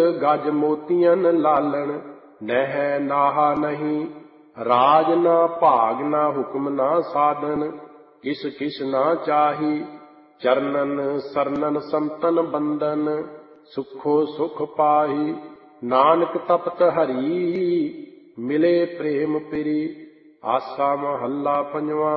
गज मोतियन लालन। नह नाहा नहीं राज ना भाग ना हुक्म ना साधन। किस किस ना चाही चरणन सरनन संतन बंदन। सुखो सुख पाही नानक तपत हरि। मिले प्रेम पिरी। आसा महला पंजवा।